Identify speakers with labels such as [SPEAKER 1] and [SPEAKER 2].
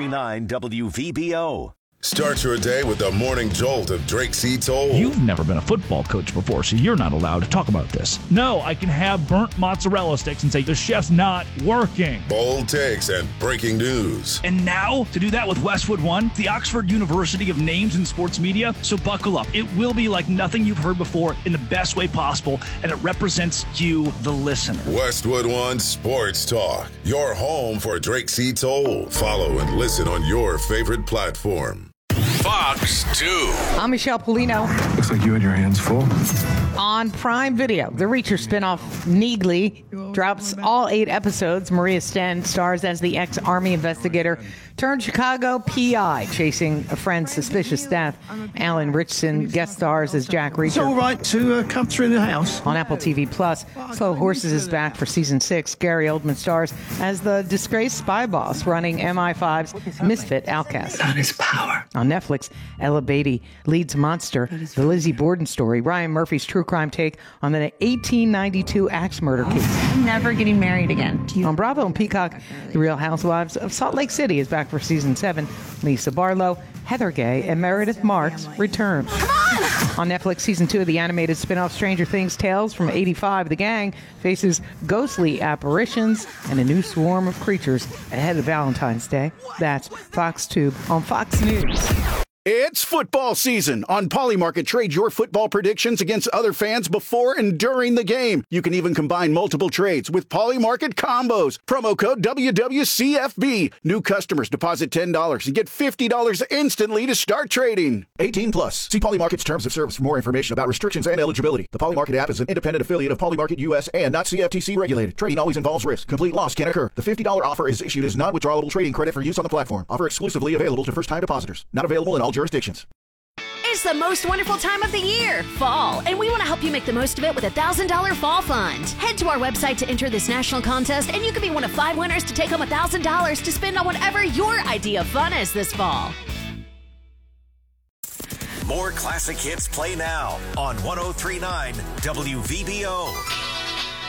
[SPEAKER 1] 103.9 WVBO.
[SPEAKER 2] Start your day with the morning jolt of Drake C. Toll.
[SPEAKER 3] You've never been a football coach before, so you're not allowed to talk about this. No, I can have burnt mozzarella sticks and say the chef's not working.
[SPEAKER 2] Bold takes and breaking news.
[SPEAKER 3] And now, to do that with Westwood One, the Oxford University of Names in Sports Media. So buckle up. It will be like nothing you've heard before in the best way possible, and it represents you, the listener.
[SPEAKER 2] Westwood One Sports Talk, your home for Drake C. Toll. Follow and listen on your favorite platform.
[SPEAKER 4] Fox 2.
[SPEAKER 5] I'm Michelle Polino.
[SPEAKER 6] Looks like you had your hands full.
[SPEAKER 5] On Prime Video, the Reacher spinoff Needly drops all 8 episodes. Maria Sten stars as the ex-Army investigator turned Chicago PI chasing a friend's suspicious death. Alan Richardson guest stars as Jack Reacher.
[SPEAKER 6] It's all right to come through the house.
[SPEAKER 5] On Apple TV Plus, Slow Horses is back for season 6. Gary Oldman stars as the disgraced spy boss running MI5's misfit outcast.
[SPEAKER 6] That is power.
[SPEAKER 5] On Netflix, Ella Beatty leads Monster, the Lizzie Borden story. Ryan Murphy's true crime take on the 1892 axe murder case.
[SPEAKER 7] I'm never getting married again.
[SPEAKER 5] On Bravo and Peacock, The Real Housewives of Salt Lake City is back for season 7. Lisa Barlow, Heather Gay, and Meredith Marks return. On Netflix, season 2 of the animated spin-off Stranger Things Tales from '85, the gang faces ghostly apparitions and a new swarm of creatures ahead of Valentine's Day. That's Fox Tube on Fox News.
[SPEAKER 8] It's football season. On Polymarket, trade your football predictions against other fans before and during the game. You can even combine multiple trades with Polymarket combos. Promo code WWCFB. New customers deposit $10 and get $50 instantly to start trading. 18 plus. See Polymarket's terms of service for more information about restrictions and eligibility. The Polymarket app is an independent affiliate of Polymarket US and not CFTC regulated. Trading always involves risk. Complete loss can occur. The $50 offer is issued as non-withdrawable trading credit for use on the platform. Offer exclusively available to first-time depositors. Not available in all jurisdictions.
[SPEAKER 9] It's the most wonderful time of the year, fall, and we want to help you make the most of it with a $1,000 fall fund. Head to our website to enter this national contest, and you could be one of 5 winners to take home $1,000 to spend on whatever your idea of fun is this fall.
[SPEAKER 1] More classic hits play now on 103.9 WVBO.